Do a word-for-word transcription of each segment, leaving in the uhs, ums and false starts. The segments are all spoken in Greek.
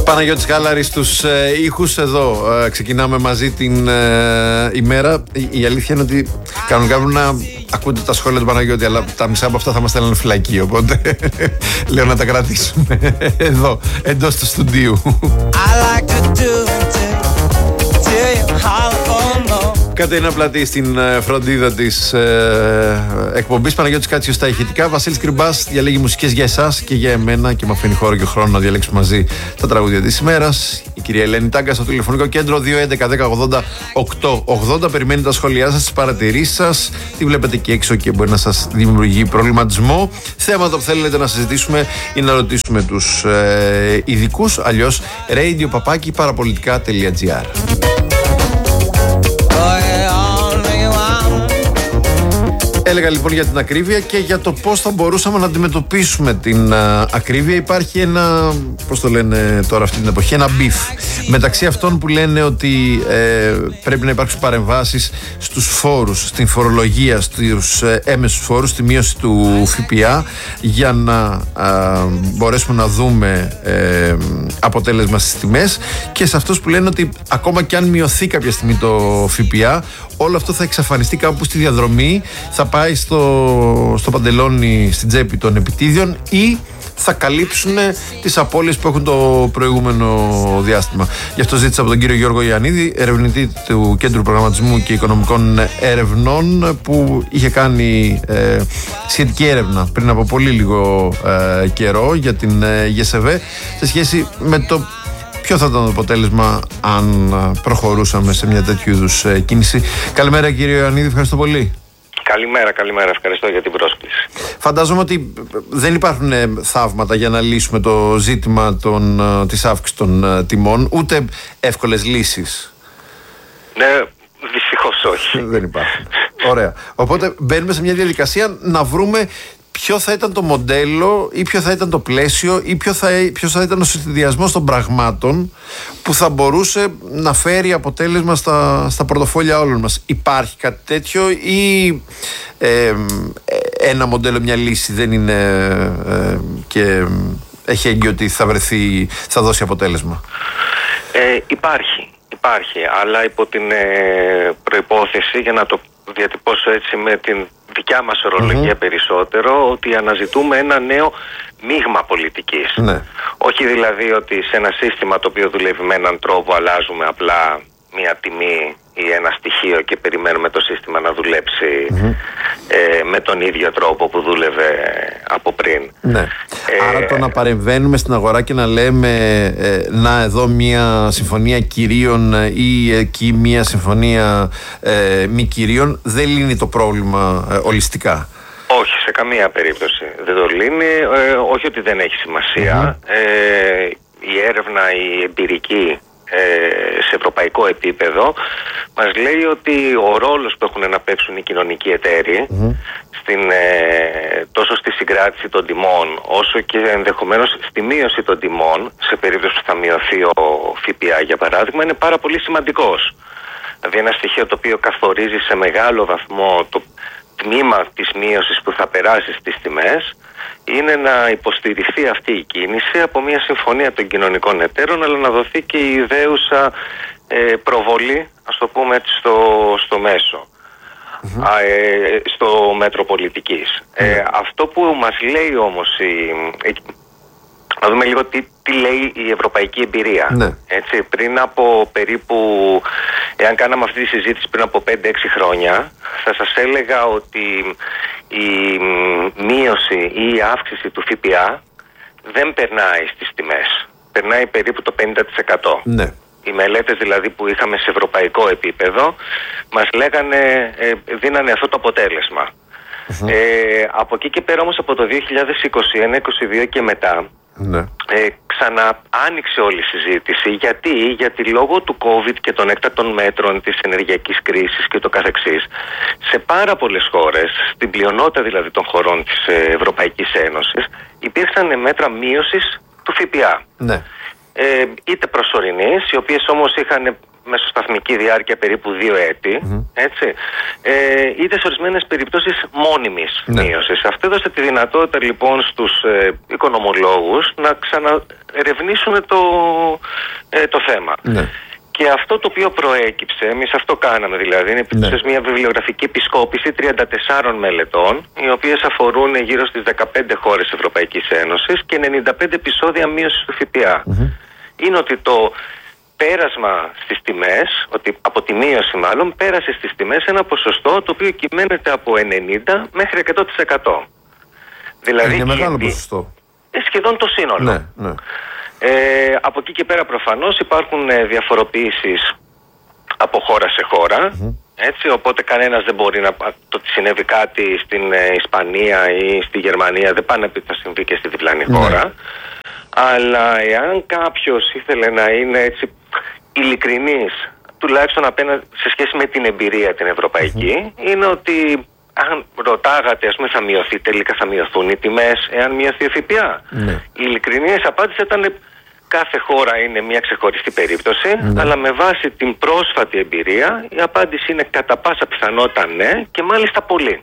Παναγιώτης Χάλαρης στους ε, ήχους εδώ. Ε, ξεκινάμε μαζί την ε, ημέρα. Η, η αλήθεια είναι ότι κανονικά πρέπει να ακούτε τα σχόλια του Παναγιώτη, αλλά τα μισά από αυτά θα μας στέλνουν φυλακή. Οπότε λέω να τα κρατήσουμε εδώ, εντός του στούντιου. Κατερίνα Πλατή στην φροντίδα της ε, εκπομπής, Παναγιώτης Κάτσιος στα ηχητικά, Βασίλης Κρυμπάς διαλέγει μουσικές για εσάς και για εμένα και με αφήνει χώρο και χρόνο να διαλέξουμε μαζί τα τραγούδια της ημέρας. Η κυρία Ελένη Τάγκα στο τηλεφωνικό κέντρο δύο έντεκα δέκα ογδόντα οκτώ ογδόντα. Περιμένει τα σχόλιά σας, τις παρατηρήσεις σας. Τι βλέπετε εκεί έξω και μπορεί να σας δημιουργεί προβληματισμό. Θέματα που θέλετε να συζητήσουμε ή να ρωτήσουμε τους ε, ειδικούς. Αλλιώς radio παπάκι παραπολιτικά τελεία τζι άρ. Έλεγα λοιπόν για την ακρίβεια και για το πώς θα μπορούσαμε να αντιμετωπίσουμε την α, ακρίβεια. Υπάρχει ένα, πώς το λένε τώρα αυτή την εποχή, ένα μπιφ μεταξύ αυτών που λένε ότι ε, πρέπει να υπάρξουν παρεμβάσεις στους φόρους, στην φορολογία, στους ε, έμεσους φόρους, στη μείωση του ΦΠΑ για να α, μπορέσουμε να δούμε ε, αποτέλεσμα στις τιμές, και σε αυτούς που λένε ότι ακόμα και αν μειωθεί κάποια στιγμή το ΦΠΑ, όλο αυτό θα εξαφανιστεί κάπου στη διαδρομή, θα πάει στο, στο παντελόνι, στην τσέπη των επιτίδιων, ή θα καλύψουν τις απώλειες που έχουν το προηγούμενο διάστημα. Γι' αυτό ζήτησα από τον κύριο Γιώργο Ιωαννίδη, ερευνητή του Κέντρου Προγραμματισμού και Οικονομικών Ερευνών, που είχε κάνει ε, σχετική έρευνα πριν από πολύ λίγο ε, καιρό για την ε, ΓΕΣΕΒΕ σε σχέση με το ποιο θα ήταν το αποτέλεσμα αν προχωρούσαμε σε μια τέτοιου είδους ε, κίνηση. Καλημέρα κύριε Ιωαννίδη, ευχαριστώ πολύ. Καλημέρα, καλημέρα. Ευχαριστώ για την πρόσκληση. Φαντάζομαι ότι δεν υπάρχουν θαύματα για να λύσουμε το ζήτημα των, της αύξησης των τιμών, ούτε εύκολες λύσεις. Ναι, δυστυχώς όχι. Δεν υπάρχουν. Ωραία. Οπότε μπαίνουμε σε μια διαδικασία να βρούμε ποιο θα ήταν το μοντέλο ή ποιο θα ήταν το πλαίσιο ή ποιο θα, ποιος θα ήταν ο συνδυασμός των πραγμάτων που θα μπορούσε να φέρει αποτέλεσμα στα, στα πορτοφόλια όλων μας. Υπάρχει κάτι τέτοιο ή ε, ένα μοντέλο, μια λύση δεν είναι ε, και έχει έγκυο ότι θα βρεθεί, θα δώσει αποτέλεσμα? Ε, υπάρχει, υπάρχει, αλλά υπό την ε, προϋπόθεση, για να το διατυπώσω έτσι με την δικιά μας ορολογία mm-hmm. περισσότερο, ότι αναζητούμε ένα νέο μείγμα πολιτικής. Ναι. Όχι δηλαδή ότι σε ένα σύστημα το οποίο δουλεύει με έναν τρόπο αλλάζουμε απλά μια τιμή ή ένα στοιχείο και περιμένουμε το σύστημα να δουλέψει mm-hmm. ε, με τον ίδιο τρόπο που δούλευε από πριν. Ναι. Ε, Άρα το να παρεμβαίνουμε στην αγορά και να λέμε ε, να εδώ μια συμφωνία κυρίων ή εκεί μια συμφωνία ε, μη κυρίων δεν λύνει το πρόβλημα ε, ολιστικά? Όχι, σε καμία περίπτωση δεν το λύνει. Ε, όχι ότι δεν έχει σημασία. Mm-hmm. Ε, η έρευνα, η εμπειρική σε ευρωπαϊκό επίπεδο μας λέει ότι ο ρόλος που έχουν να παίξουν οι κοινωνικοί εταίροι mm-hmm. στην, ε, τόσο στη συγκράτηση των τιμών όσο και ενδεχομένως στη μείωση των τιμών, σε περίπτωση που θα μειωθεί ο ΦΠΑ για παράδειγμα, είναι πάρα πολύ σημαντικός. Δηλαδή ένα στοιχείο το οποίο καθορίζει σε μεγάλο βαθμό το τμήμα της μείωσης που θα περάσει στις τιμές είναι να υποστηριχθεί αυτή η κίνηση από μια συμφωνία των κοινωνικών εταίρων, αλλά να δοθεί και η ιδέουσα ε, προβολή, ας το πούμε έτσι, στο, στο μέσο, mm-hmm. α, ε, στο μέτρο πολιτικής. Mm-hmm. Ε, αυτό που μας λέει όμως η, ε, να δούμε λίγο τι, τι λέει η ευρωπαϊκή εμπειρία. Ναι. Έτσι, πριν από περίπου, εάν κάναμε αυτή τη συζήτηση πριν από πέντε έξι χρόνια, θα σας έλεγα ότι η μείωση ή η αύξηση του ΦΠΑ δεν περνάει στις τιμές. Περνάει περίπου το πενήντα τοις εκατό. Ναι. Οι μελέτες δηλαδή που είχαμε σε ευρωπαϊκό επίπεδο μας λέγανε, ε, δίνανε αυτό το αποτέλεσμα. Uh-huh. Ε, από εκεί και πέρα όμως από το δύο χιλιάδες είκοσι ένα είκοσι δύο και μετά ναι. ε, ξανά άνοιξε όλη η συζήτηση. Γιατί? Γιατί λόγω του COVID και των έκτακτων μέτρων της ενεργειακής κρίσης και το καθεξής, σε πάρα πολλές χώρες, στην πλειονότητα δηλαδή των χωρών της Ευρωπαϊκής Ένωσης, υπήρξαν μέτρα μείωσης του ΦΠΑ. Ναι. Ε, είτε προσωρινής, οι οποίες όμως είχαν μεσοσταθμική διάρκεια περίπου δύο έτη, mm-hmm. έτσι, ε, είτε σε ορισμένες περιπτώσεις μόνιμης ναι. μείωσης. Αυτό έδωσε τη δυνατότητα λοιπόν στους ε, οικονομολόγους να ξαναερευνήσουν το, ε, το θέμα. Ναι. Και αυτό το οποίο προέκυψε, εμείς αυτό κάναμε δηλαδή, είναι ναι. μια βιβλιογραφική επισκόπηση τριάντα τεσσάρων μελετών, οι οποίες αφορούν γύρω στις δεκαπέντε χώρες Ευρωπαϊκής Ένωσης και ενενήντα πέντε επεισόδια μείωσης του ΦΠΑ. Mm-hmm. Είναι ότι το πέρασμα στις τιμές, ότι από τη μείωση μάλλον, πέρασε στις τιμές ένα ποσοστό το οποίο κυμαίνεται από ενενήντα μέχρι εκατό τοις εκατό. Δηλαδή, είναι μεγάλο ποσοστό. Σχεδόν το σύνολο. Ναι, ναι. Ε, από εκεί και πέρα προφανώς υπάρχουν ε, διαφοροποιήσεις από χώρα σε χώρα, mm-hmm. έτσι, οπότε κανένας δεν μπορεί να... το ότι συνέβη κάτι στην ε, Ισπανία ή στη Γερμανία δεν πάνε να θα συμβεί και στη διπλανή mm-hmm. χώρα. Αλλά εάν κάποιος ήθελε να είναι έτσι ειλικρινής, τουλάχιστον απέναντι σε σχέση με την εμπειρία την ευρωπαϊκή, mm-hmm. είναι ότι αν ρωτάγατε, ας πούμε, θα μειωθεί, τελικά θα μειωθούν οι τιμές εάν μειωθεί ο ΦΠΑ. Ναι. Η ειλικρινής απάντηση ήταν κάθε χώρα είναι μια ξεχωριστή περίπτωση, ναι. αλλά με βάση την πρόσφατη εμπειρία η απάντηση είναι κατά πάσα πιθανότητα ναι και μάλιστα πολύ.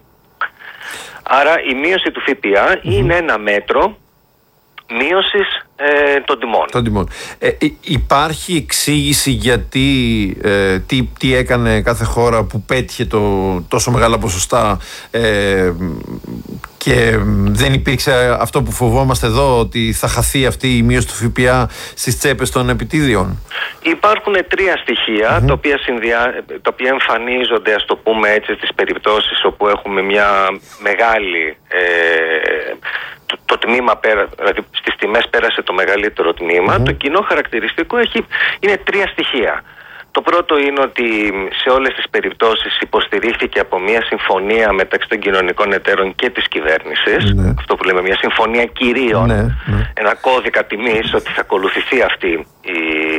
Άρα η μείωση του ΦΠΑ mm-hmm. είναι ένα μέτρο μείωσης ε, των τιμών. Των τιμών. Ε, υπάρχει εξήγηση γιατί ε, τι, τι έκανε κάθε χώρα που πέτυχε το, τόσο μεγάλα ποσοστά ε, και δεν υπήρξε αυτό που φοβόμαστε εδώ, ότι θα χαθεί αυτή η μείωση του ΦΠΑ στις τσέπες των επιτίδιων? Υπάρχουν τρία στοιχεία mm-hmm. τα, οποία συνδυα... τα οποία εμφανίζονται, ας το πούμε έτσι, στις περιπτώσεις όπου έχουμε μια μεγάλη ε, το, το τμήμα πέρα, δηλαδή στις τιμές πέρασε το μεγαλύτερο τμήμα. Mm-hmm. Το κοινό χαρακτηριστικό έχει, είναι τρία στοιχεία. Το πρώτο είναι ότι σε όλες τις περιπτώσεις υποστηρίχθηκε από μια συμφωνία μεταξύ των κοινωνικών εταίρων και της κυβέρνησης. Ναι. Αυτό που λέμε μια συμφωνία κυρίων, ναι, ναι. ένα κώδικα τιμής, ότι θα ακολουθηθεί αυτή η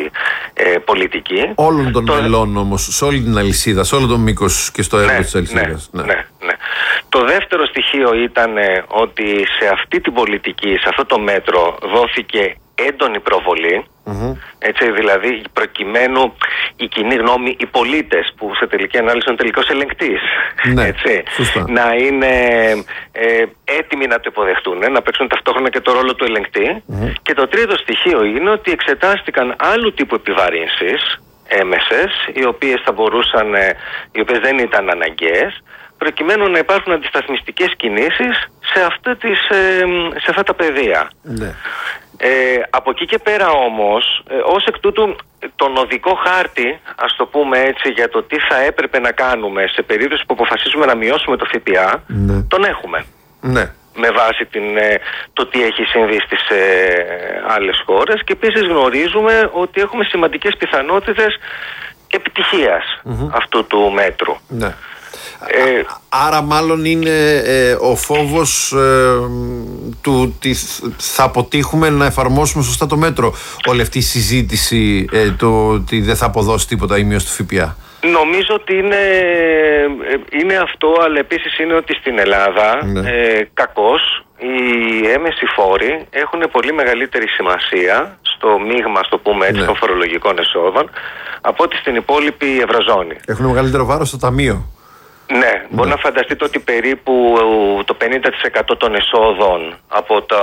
ε, πολιτική. Όλων των το... μελών όμως, σε όλη την αλυσίδα, σε όλο το μήκος και στο έργο ναι, της αλυσίδας. Ναι, ναι. Ναι, ναι. Το δεύτερο στοιχείο ήταν ε, ότι σε αυτή την πολιτική, σε αυτό το μέτρο δόθηκε έντονη προβολή, mm-hmm. έτσι, δηλαδή προκειμένου η κοινή γνώμη, οι πολίτες που σε τελική ανάλυση είναι τελικός ελεγκτής, ναι, έτσι, να είναι ε, έτοιμοι να το υποδεχτούν, ε, να παίξουν ταυτόχρονα και το ρόλο του ελεγκτή. Mm-hmm. Και το τρίτο στοιχείο είναι ότι εξετάστηκαν άλλου τύπου επιβαρύνσεις έμεσες, οι οποίες θα μπορούσαν, ε, οι οποίες δεν ήταν αναγκαίες, προκειμένου να υπάρχουν αντισταθμιστικές κινήσεις σε, αυτή τις, ε, σε αυτά τα πεδία. Ναι. Ε, από εκεί και πέρα όμως, ε, ως εκ τούτου τον οδικό χάρτη, ας το πούμε έτσι, για το τι θα έπρεπε να κάνουμε σε περίπτωση που αποφασίσουμε να μειώσουμε το ΦΠΑ, ναι. τον έχουμε. Ναι. Με βάση την, ε, το τι έχει συμβεί στις ε, άλλες χώρες, και επίσης γνωρίζουμε ότι έχουμε σημαντικές πιθανότητες επιτυχίας mm-hmm. αυτού του μέτρου. Ναι. Ε, Άρα μάλλον είναι ε, ο φόβος ε, του ότι θα αποτύχουμε να εφαρμόσουμε σωστά το μέτρο. Όλη αυτή η συζήτηση ε, το ότι δεν θα αποδώσει τίποτα η μείωση του ΦΠΑ. Νομίζω ότι είναι, είναι αυτό, αλλά επίσης είναι ότι στην Ελλάδα ναι. ε, κακώς οι έμεσοι φόροι έχουν πολύ μεγαλύτερη σημασία στο μείγμα, στο πούμε έτσι, ναι. των φορολογικών εσόδων από ότι στην υπόλοιπη Ευρωζώνη. Έχουν μεγαλύτερο βάρος στο ταμείο. Ναι, μπορεί ναι. να φανταστείτε ότι περίπου το πενήντα τοις εκατό των εσόδων από το,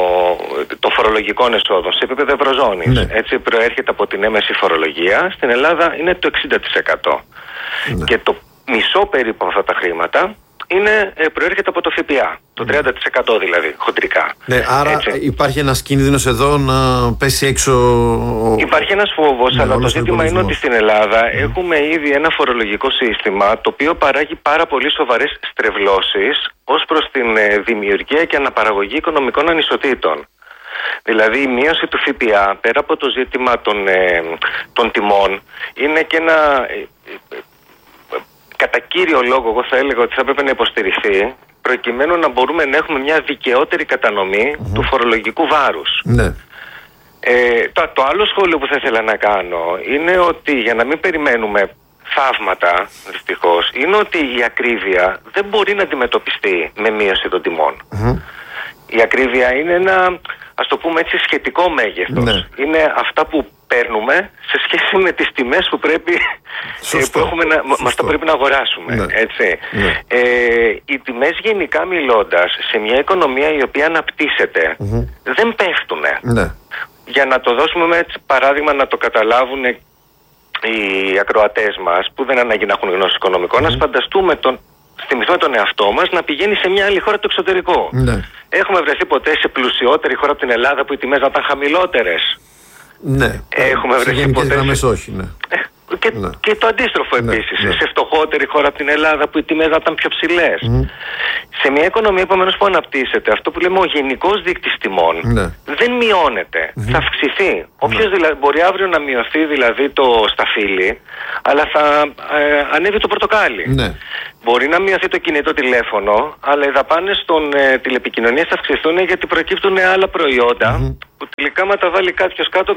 των φορολογικών εσόδων σε επίπεδο Ευρωζώνης ναι. έτσι προέρχεται από την έμεση φορολογία. Στην Ελλάδα είναι το εξήντα τοις εκατό ναι. και το μισό περίπου αυτά τα χρήματα είναι, προέρχεται από το ΦΠΑ, το τριάντα τοις εκατό δηλαδή, χοντρικά. Ναι, άρα έτσι. Υπάρχει ένας κίνδυνος εδώ να πέσει έξω... Υπάρχει ένας φόβος, ναι, αλλά το ζήτημα είναι ότι στην Ελλάδα mm. έχουμε ήδη ένα φορολογικό σύστημα το οποίο παράγει πάρα πολύ σοβαρές στρεβλώσεις ως προς την ε, δημιουργία και αναπαραγωγή οικονομικών ανισοτήτων. Δηλαδή η μείωση του ΦΠΑ, πέρα από το ζήτημα των, ε, των τιμών, είναι και ένα... Ε, ε, κατά κύριο λόγο, εγώ θα έλεγα ότι θα πρέπει να υποστηριχθεί προκειμένου να μπορούμε να έχουμε μια δικαιότερη κατανομή mm-hmm. του φορολογικού βάρους. Ναι. Ε, το, το άλλο σχόλιο που θα ήθελα να κάνω είναι ότι, για να μην περιμένουμε θαύματα, δυστυχώς, είναι ότι η ακρίβεια δεν μπορεί να αντιμετωπιστεί με μείωση των τιμών. Mm-hmm. Η ακρίβεια είναι ένα, ας το πούμε έτσι, σχετικό μέγεθος. Ναι. Είναι αυτά που παίρνουμε σε σχέση με τις τιμές που πρέπει που έχουμε να, μας το πρέπει να αγοράσουμε. Ναι. Έτσι. Ναι. Ε, οι τιμές γενικά μιλώντας σε μια οικονομία η οποία αναπτύσσεται mm-hmm. δεν πέφτουν. Ναι. Για να το δώσουμε με έτσι παράδειγμα να το καταλάβουν οι ακροατές μας που δεν ανάγκη να έχουν γνώση οικονομικών, mm-hmm. να φανταστούμε τον θυμηθούμε τον εαυτό μας να πηγαίνει σε μια άλλη χώρα του εξωτερικού. Ναι. Έχουμε βρεθεί ποτέ σε πλουσιότερη χώρα από την Ελλάδα που οι τιμές να ήταν χαμηλότερες? Ναι. Έχουμε σε βρεθεί ποτέ. Γραμμές, όχι, ναι. Και, ναι. και το αντίστροφο ναι, επίσης. Ναι. Σε φτωχότερη χώρα από την Ελλάδα που οι τιμές να ήταν πιο ψηλές. Mm. Σε μια οικονομία επομένως που αναπτύσσεται, αυτό που λέμε ο γενικός δείκτης τιμών ναι. δεν μειώνεται. Mm-hmm. Θα αυξηθεί. Ναι. Όποιος δηλαδή, μπορεί αύριο να μειωθεί δηλαδή το σταφύλι, αλλά θα ε, ανέβει το πορτοκάλι. Ναι. Μπορεί να μειωθεί το κινητό τηλέφωνο, αλλά οι δαπάνες των ε, τηλεπικοινωνίας θα αυξηθούν γιατί προκύπτουν άλλα προϊόντα mm-hmm. που τελικά μα τα βάλει κάποιος κάτω.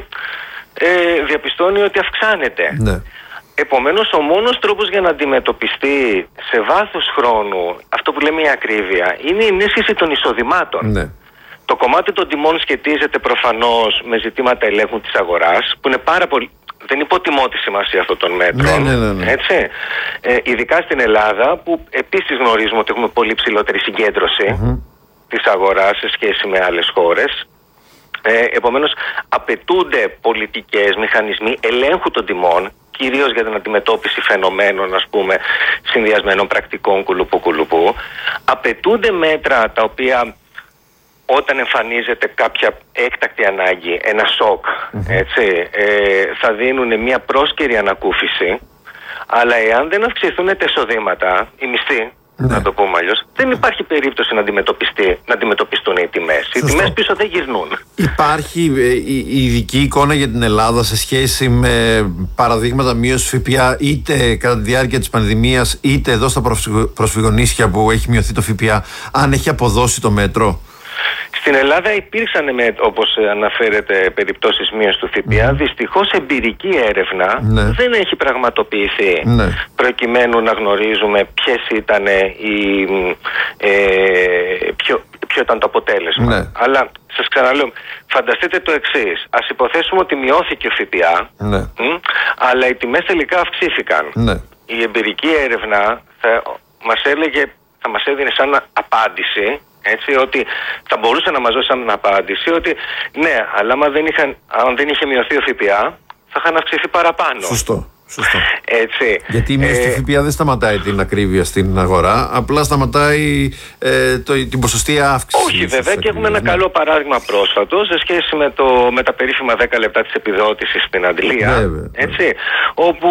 Ε, διαπιστώνει ότι αυξάνεται. Ναι. Επομένως ο μόνος τρόπος για να αντιμετωπιστεί σε βάθος χρόνου αυτό που λέμε η ακρίβεια είναι η ενίσχυση των εισοδημάτων. Ναι. Το κομμάτι των τιμών σχετίζεται προφανώς με ζητήματα ελέγχου της αγοράς που είναι πάρα πολύ... δεν υποτιμώ τη σημασία αυτών των μέτρων. Ναι, ναι, ναι. Έτσι. Ε, ειδικά στην Ελλάδα που επίσης γνωρίζουμε ότι έχουμε πολύ ψηλότερη συγκέντρωση mm-hmm. της αγοράς σε σχέση με άλλες χώρες. Ε, επομένως απαιτούνται πολιτικές, μηχανισμοί ελέγχου των τιμών, κυρίως για την αντιμετώπιση φαινομένων, ας πούμε, συνδυασμένων πρακτικών κουλουπού κουλουπού. Απαιτούνται μέτρα τα οποία όταν εμφανίζεται κάποια έκτακτη ανάγκη, ένα σοκ, mm-hmm. έτσι, ε, θα δίνουν μια πρόσκαιρη ανακούφιση, αλλά εάν δεν αυξηθούν τα εισοδήματα, οι μισθοί, ναι. να το πούμε αλλιώς, δεν υπάρχει περίπτωση να, αντιμετωπιστεί, να αντιμετωπιστούν οι τιμές. Οι τιμές πίσω δεν γυρνούν. Υπάρχει ε, η, η ειδική εικόνα για την Ελλάδα σε σχέση με παραδείγματα μείωση ΦΠΑ είτε κατά τη διάρκεια της πανδημίας είτε εδώ στα προσφυγονίσια που έχει μειωθεί το ΦΠΑ, αν έχει αποδώσει το μέτρο? Στην Ελλάδα υπήρξαν, όπως αναφέρεται, περιπτώσεις μείωσης του ΦΠΑ. Mm. Δυστυχώς εμπειρική έρευνα ναι. δεν έχει πραγματοποιηθεί ναι. προκειμένου να γνωρίζουμε ποιες ήταν οι, ε, ποιο, ποιο ήταν το αποτέλεσμα. Ναι. Αλλά σας ξαναλέω, φανταστείτε το εξής. Ας υποθέσουμε ότι μειώθηκε ο ΦΠΑ, ναι. μ, αλλά οι τιμές τελικά αυξήθηκαν. Ναι. Η εμπειρική έρευνα θα μας έλεγε, θα μας έδινε σαν απάντηση, έτσι, ότι θα μπορούσε να μας δώσει σαν απάντηση ότι ναι, αλλά άμα δεν, είχαν, αν δεν είχε μειωθεί ο ΦΠΑ θα είχαν αυξηθεί παραπάνω. Σωστό, σωστό. Έτσι. Γιατί η μείωση ε, του ΦΠΑ δεν σταματάει την ακρίβεια στην αγορά, απλά σταματάει ε, το, την ποσοστία αύξηση. Όχι βέβαια, και έχουμε ένα ναι. καλό παράδειγμα πρόσφατο σε σχέση με, το, με τα περίφημα δέκα λεπτά της επιδότησης στην Αντλία, βέβαια, έτσι, βέβαια. όπου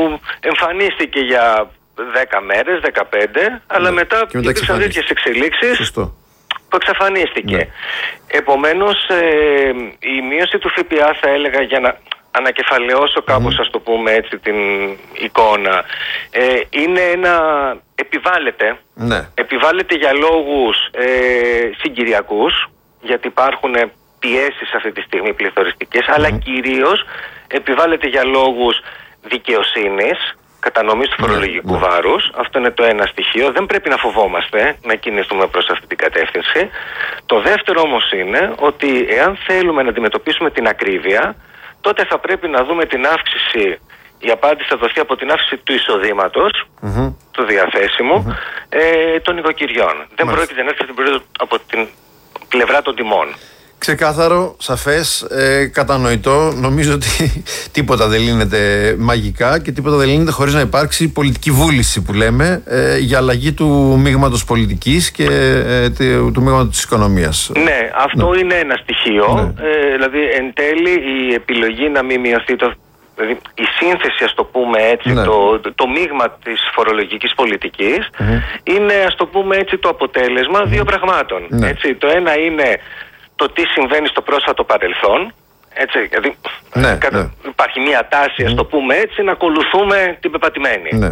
εμφανίστηκε για δέκα μέρες, δεκαπέντε, αλλά ναι. μετά υπήρξαν τέτοιες εξελίξεις Σωστό. που εξαφανίστηκε. Ναι. Επομένως, ε, η μείωση του ΦΠΑ, θα έλεγα, για να ανακεφαλαιώσω κάπως, mm. ας το πούμε έτσι, την εικόνα, ε, είναι ένα... επιβάλλεται. Ναι. Επιβάλλεται για λόγους ε, συγκυριακούς, γιατί υπάρχουν πιέσεις αυτή τη στιγμή πληθωριστικές, mm. αλλά κυρίως επιβάλλεται για λόγους δικαιοσύνης, κατανομής του φορολογικού ναι, ναι. βάρους. Αυτό είναι το ένα στοιχείο. Δεν πρέπει να φοβόμαστε να κινηθούμε προς αυτή την κατεύθυνση. Το δεύτερο όμως είναι ότι εάν θέλουμε να αντιμετωπίσουμε την ακρίβεια, τότε θα πρέπει να δούμε την αύξηση. Η απάντηση θα δοθεί από την αύξηση του εισοδήματος, mm-hmm. του διαθέσιμου, mm-hmm. ε, των νοικοκυριών. Mm-hmm. Δεν πρόκειται να έρθει την περίοδο από την πλευρά των τιμών. Ξεκάθαρο, σαφές, ε, κατανοητό. Νομίζω ότι τίποτα δεν λύνεται μαγικά και τίποτα δεν λύνεται χωρίς να υπάρξει πολιτική βούληση, που λέμε, ε, για αλλαγή του μείγματος πολιτικής και ε, του, του μείγματος της οικονομίας. Ναι, αυτό ναι. είναι ένα στοιχείο. Ναι. Ε, δηλαδή, εν τέλει, η επιλογή να μην μειωθεί το... Δηλαδή, η σύνθεση, ας το πούμε έτσι, ναι. το, το, το μείγμα της φορολογικής πολιτικής mm-hmm. είναι, ας το πούμε έτσι, το αποτέλεσμα mm-hmm. δύο πραγμάτων. Ναι. Έτσι, το ένα είναι το τι συμβαίνει στο πρόσφατο παρελθόν, έτσι, δηλαδή ναι, κατα... ναι. υπάρχει μια τάση, ας το πούμε έτσι, να ακολουθούμε την πεπατημένη. Ναι.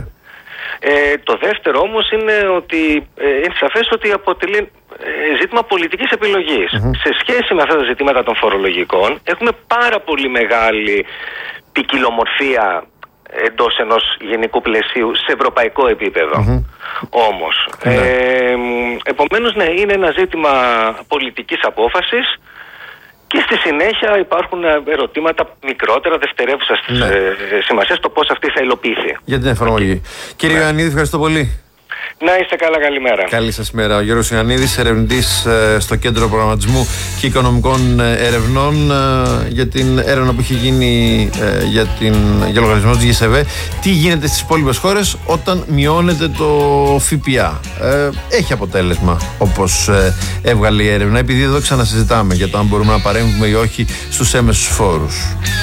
Ε, το δεύτερο όμως είναι ότι ε, είναι σαφές ότι αποτελεί ε, ζήτημα πολιτικής επιλογής. Mm-hmm. Σε σχέση με αυτά τα ζητήματα των φορολογικών έχουμε πάρα πολύ μεγάλη ποικιλομορφία εντός ενός γενικού πλαισίου σε ευρωπαϊκό επίπεδο. Mm-hmm. Όμως mm-hmm. ε, επομένως ναι, είναι ένα ζήτημα πολιτικής απόφασης Και στη συνέχεια υπάρχουν ερωτήματα μικρότερα, δευτερεύουσας ναι. σημασίας, το πώς αυτή θα υλοποιηθεί. Για την εφαρμογή. Okay. Κύριε ναι. Ιωαννίδη, ευχαριστώ πολύ. Να είστε καλά, καλημέρα. Καλή σας μέρα. Ο Γιώργος Ιωαννίδης, ερευνητής στο Κέντρο Προγραμματισμού και Οικονομικών Ερευνών, για την έρευνα που έχει γίνει για, την, για λογαριασμό της ΓΕΣΕΒΕ. Τι γίνεται στις υπόλοιπες χώρες όταν μειώνεται το ΦΠΑ. Ε, έχει αποτέλεσμα, όπως έβγαλε η έρευνα, επειδή εδώ ξανασυζητάμε για το αν μπορούμε να παρέμβουμε ή όχι στους έμεσους φόρους.